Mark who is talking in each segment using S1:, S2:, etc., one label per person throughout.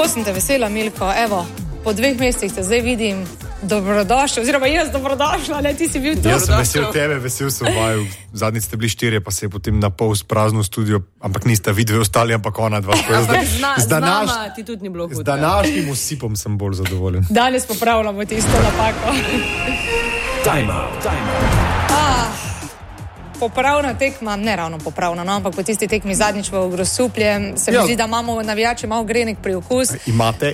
S1: Tako sem te vesela, Milko, evo, po 2 mesecih te zdaj vidim, dobrodošla, oziroma jaz dobrodošla, ne, ti si bil tu.
S2: Jaz sem vesel tebe, vesel sem vaju, zadnjič ste bili 4, pa se je potem na pol sprazno studio, ampak niste vidve ostali, ampak ona 2.
S3: Z nama ti tudi ni bilo hudo.
S2: Z današnjim usipom sem bolj zadovoljen.
S1: Danes popravljamo tisto napako.
S4: Time out.
S1: Popravna tekma, ne ravno popravna, no, ampak po tisti tekmi zadnjič v Grosuplje se mi zdi, da imamo navijači malo grenek priokus.
S2: Imate.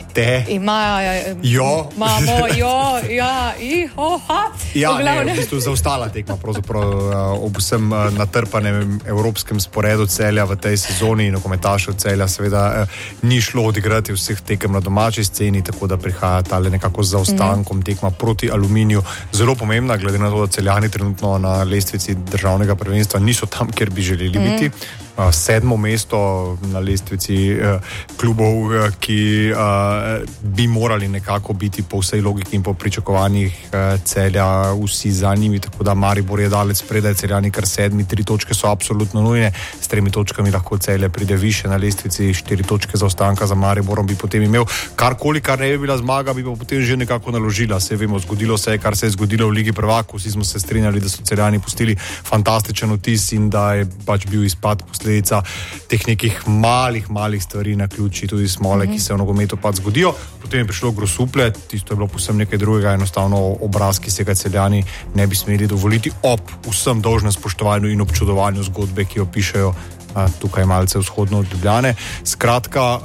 S2: V bistvu zaostala tekma, pravzaprav ob vsem natrpanem evropskem sporedu Celja v tej sezoni in nogometašev Celja seveda ni šlo odigrati vseh tekem na domači sceni, tako da prihaja tale nekako z zaostankom tekma proti Aluminiju. Zelo pomembna, glede na to, da Celjani trenutno na lestvici državnega prvenstva niso tam, kjer bi želeli biti. 7. mesto na lestvici klubov, ki bi morali nekako biti po vsej logiki in po pričakovanjih Celja vsi za njimi, tako da Maribor je daleč spredaj, Celjani kar 7, 3 točke so absolutno nujne, s 3 točkami lahko Celje pride više na lestvici, 4 točke zaostanka za Mariborom bi potem imel karkoli, kar ne bi bila zmaga, bi pa potem že nekako naložila. Se vemo, zgodilo se je, kar se je zgodilo v Ligi prvakov, vsi smo se strinjali, da so Celjani pustili fantastičen vtis in da je pač bil izpad posledica teh nekih malih stvari na ključi, tudi smole, ki se v nogometu pač zgodijo. Potem je prišlo Grosuplje, tisto je bilo povsem nekaj drugega, enostavno obraz, ki se ga Celjani ne bi smeli dovoliti ob vsem dolžnem spoštovanju in občudovanju zgodbe, ki jo pišejo tukaj malce vzhodno od Ljubljane. Skratka,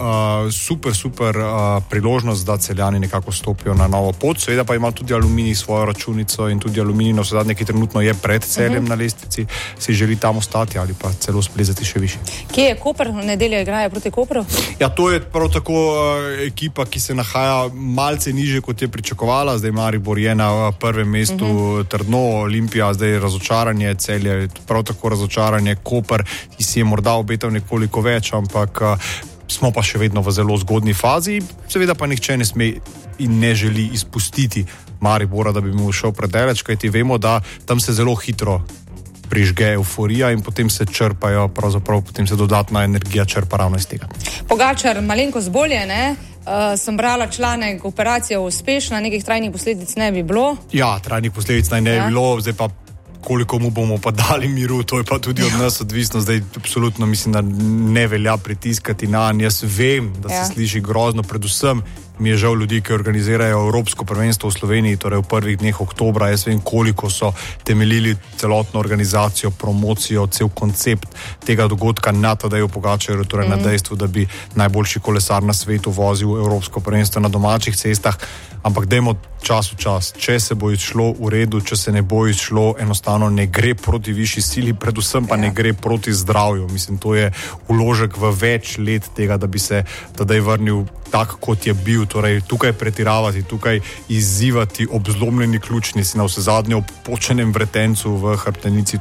S2: super priložnost, da Celjani nekako stopijo na novo pot. Seveda pa ima tudi Aluminij svojo računico in tudi Aluminij na vsezadnje, ki trenutno je pred Celjem na lestvici, si želi tam ostati ali pa celo splezati še više.
S1: Kje je Koper? V nedeljo igrajo proti Kopru?
S2: Ja, to je prav tako ekipa, ki se nahaja malce niže, kot je pričakovala. Zdaj Maribor je na prvem mestu trdno, Olimpija zdaj je razočaranje, Celje prav tako razočaranje, Koper, ki si je morda obetal nekoliko več, ampak smo pa še vedno v zelo zgodni fazi. Seveda pa nihče ne sme in ne želi izpustiti Maribora, da bi mu šel predaleč, kajti vemo, da tam se zelo hitro prižge euforija in potem se črpajo, pravzaprav potem se dodatna energija črpa ravno iz tega.
S1: Pogačar malenkost bolje, ne? Sem brala članek, operacija uspešna, nekih trajnih posledic ne bi bilo.
S2: Ja, trajnih posledic naj ne bi bilo, zdaj pa koliko mu bomo pa dali miru, to je pa tudi od nas odvisno. Zdaj absolutno mislim, da ne velja pritiskati na nj. Jaz vem, da se sliši grozno, predvsem mi je žal ljudi, ki organizirajo Evropsko prvenstvo v Sloveniji, torej v prvih dneh oktobra. Jaz vem, koliko so temeljili celotno organizacijo, promocijo, cel koncept tega dogodka na Tadeju Pogačarju, torej na dejstvu, da bi najboljši kolesar na svetu vozil Evropsko prvenstvo na domačih cestah. Ampak dajmo čas v čas. Če se bo izšlo v redu, če se ne bo izšlo, enostavno ne gre proti višji sili, predvsem pa ne gre proti zdravju. Mislim, to je vložek v več let tega, da bi se Tadej vrnil tak, kot je bil. Torej, tukaj pretiravati, tukaj izzivati ob zlomljeni ključnici, na vsezadnje ob počenem vretencu v hrbtenici,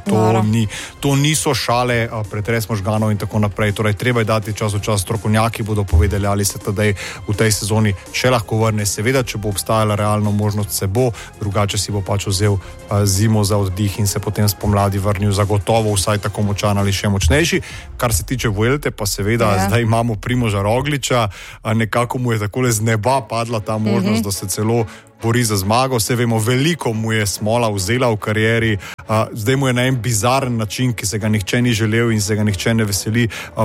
S2: to niso šale, pretres možganov in tako naprej. Torej, treba je dati čas v čas, strokovnjaki bodo povedali, ali se Tadej v tej sezoni še lahko vrne. Seveda, če bo obstajala realno možnost, se bo, drugače si bo pač vzel zimo za oddih in se potem spomladi vrnil zagotovo vsaj tako močan ali še močnejši. Kar se tiče Vuelte, pa seveda zdaj imamo Primoža Rogliča, nekako mu je takole z neba padla ta možnost, da se celo bori za zmago. Vse vemo, veliko mu je smola vzela v karieri, zdaj mu je na en bizaren način, ki se ga nihče ni želel in se ga nihče ne veseli,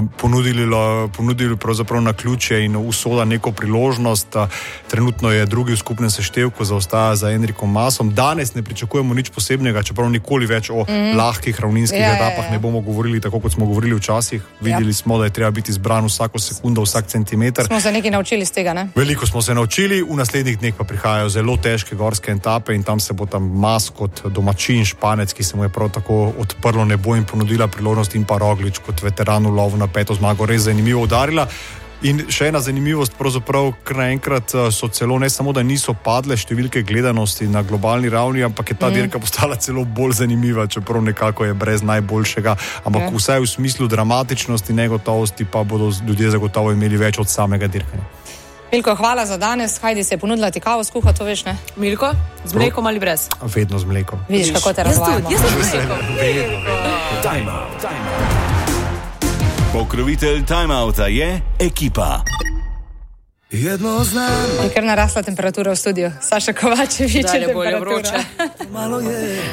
S2: ponudili pravzaprav na ključe in usoda neko priložnost. Trenutno je drugi v skupnem seštevku, zaostaja za Enrikom Masom. Danes ne pričakujemo nič posebnega, čeprav nikoli več o lahkih ravninskih etapah ne bomo govorili tako, kot smo govorili včasih. Videli smo, da je treba biti zbran vsako sekundo, vsak centimeter.
S1: Smo se nekaj naučili z tega, ne?
S2: Veliko smo se naučili, v naslednjih dneh pa prihajajo zelo težke gorske etape in tam se bo tam Mas kot domačin Španec, ki se mu je prav tako odprlo nebo in ponudila priložnost, in pa Roglič kot veteran v lovu na 5. zmago res zanimivo udarila. In še ena zanimivost, pravzaprav kar naenkrat so celo ne samo, da niso padle številke gledanosti na globalni ravni, ampak je ta dirka postala celo bolj zanimiva, čeprav nekako je brez najboljšega, ampak vsaj v smislu dramatičnosti, negotovosti pa bodo ljudje zagotovo imeli več od samega dirkanja.
S1: Milko, hvala za danes. Hajdi se ponudila ti kavo skuha, to veš, ne?
S3: Milko, z mlekom ali brez?
S2: Vedno z mlekom.
S1: Vidiš, kako te razvajamo.
S3: Jaz tudi z mlekom.
S4: Time out. Pokrovitelj Time Outa je Ekipa.
S1: Je kar narasla temperatura v studiu. Saša Kovačevič je
S3: Dalje bolje
S1: temperatura.
S3: vroče.